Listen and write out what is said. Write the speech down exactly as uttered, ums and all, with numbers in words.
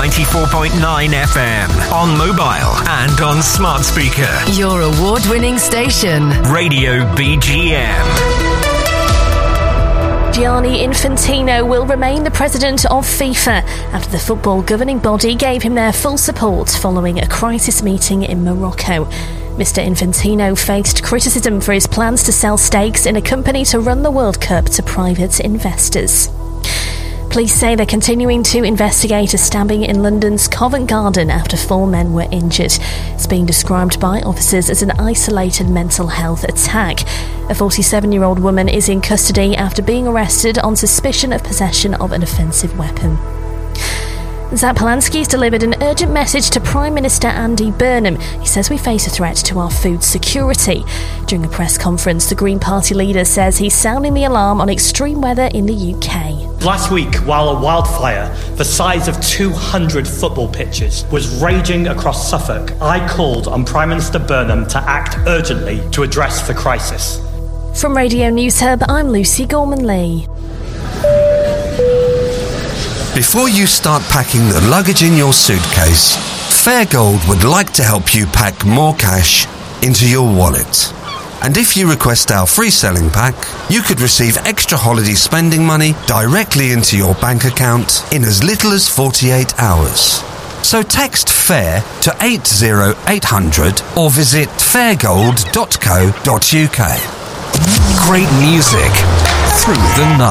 ninety-four point nine F M, on mobile and on smart speaker. Your award-winning station. Radio B G M. Gianni Infantino will remain the president of FIFA after the football governing body gave him their full support following a crisis meeting in Morocco. Mister Infantino faced criticism for his plans to sell stakes in a company to run the World Cup to private investors. Police say they're continuing to investigate a stabbing in London's Covent Garden after four men were injured. It's being described by officers as an isolated mental health attack. A forty-seven-year-old woman is in custody after being arrested on suspicion of possession of an offensive weapon. Zach Polanski's delivered an urgent message to Prime Minister Andy Burnham. He says we face a threat to our food security. During a press conference, the Green Party leader says he's sounding the alarm on extreme weather in the U K. Last week, while a wildfire the size of two hundred football pitches was raging across Suffolk, I called on Prime Minister Burnham to act urgently to address the crisis. From Radio News Hub, I'm Lucy Gorman-Lee. Before you start packing the luggage in your suitcase, Fairgold would like to help you pack more cash into your wallet. And if you request our free selling pack, you could receive extra holiday spending money directly into your bank account in as little as forty-eight hours. So text FAIR to eight zero eight hundred or visit fairgold dot co dot uk. Great music through the night.